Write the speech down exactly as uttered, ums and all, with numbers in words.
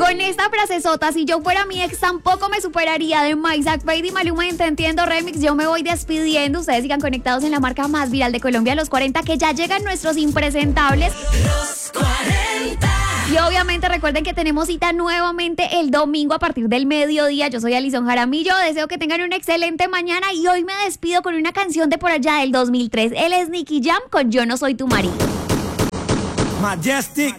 Con esta frasezota, si yo fuera mi ex tampoco me superaría, de Maisac, Fade y Maluma en Te Entiendo Remix. Yo me voy despidiendo. Ustedes sigan conectados en la marca más viral de Colombia, Los cuarenta, que ya llegan nuestros impresentables. Los cuarenta. Y obviamente recuerden que tenemos cita nuevamente el domingo a partir del mediodía. Yo soy Alison Jaramillo, deseo que tengan una excelente mañana y hoy me despido con una canción de por allá del dos mil tres. Él es Nicky Jam con Yo No Soy Tu Marido. Majestic.